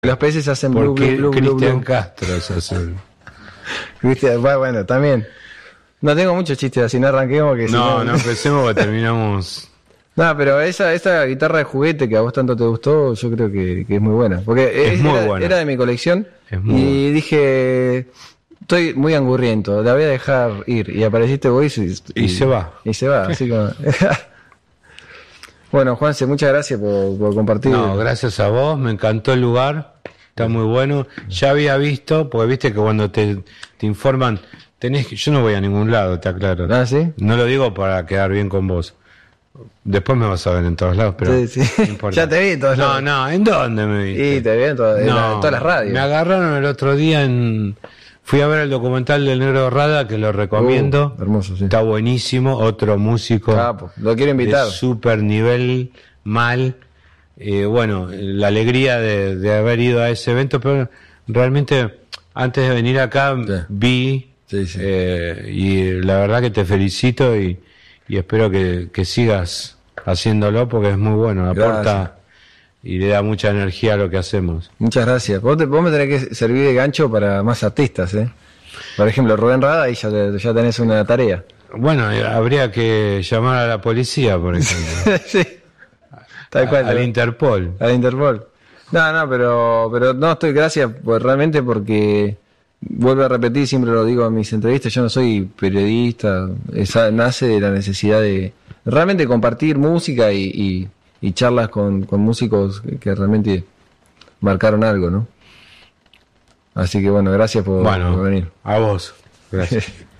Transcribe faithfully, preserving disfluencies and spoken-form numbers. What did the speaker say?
Los peces hacen blue, Porque blue, blue, blue, Cristian blue. Castro es azul. Cristian, bueno, bueno, también. No tengo muchos chistes así, no arranquemos que si No, no empecemos porque terminamos. No, pero esa, esa guitarra de juguete que a vos tanto te gustó, yo creo que, que es muy buena. Porque Es es- muy era, buena. era de mi colección Es muy y buena. dije, estoy muy angurriento, la voy a dejar ir. Y apareciste vos y, Y se va. Y se va, así como... Bueno, Juanse, muchas gracias por, por compartir. No, gracias a vos, me encantó el lugar, está muy bueno. Ya había visto, porque viste que cuando te, te informan, tenés que, yo no voy a ningún lado, te aclaro. ¿Ah, sí? No lo digo para quedar bien con vos. Después me vas a ver en todos lados, pero Sí, sí. no importa. Ya te vi en todos No, lados. no, ¿en dónde me viste? Y te vi en, to- en No, la- en todas las radios. Me agarraron el otro día en... Fui a ver el documental del Negro Rada, que lo recomiendo. Uh, hermoso, sí. Está buenísimo, otro músico Capo, lo quiero invitar. de super nivel, mal. Eh, bueno, la alegría de, de haber ido a ese evento, pero realmente antes de venir acá Sí. vi Sí, sí. eh, y la verdad que te felicito y, y espero que, que sigas haciéndolo porque es muy bueno, aporta Gracias. y le da mucha energía a lo que hacemos. Muchas gracias. Vos, te- vos me tenés que servir de gancho para más artistas, ¿eh? Por ejemplo, Rubén Rada, ahí ya, te- ya tenés una tarea. Bueno, eh, habría que llamar a la policía, por ejemplo, Sí. Tal cual. al ¿no? Interpol. Al Interpol. No, no, pero, pero no estoy, gracias pues, realmente porque vuelvo a repetir, siempre lo digo en mis entrevistas, yo no soy periodista, esa, nace de la necesidad de realmente compartir música y, y, y charlas con, con músicos que, que realmente marcaron algo, ¿no? Así que bueno, gracias por, Bueno, por venir. a vos. Gracias.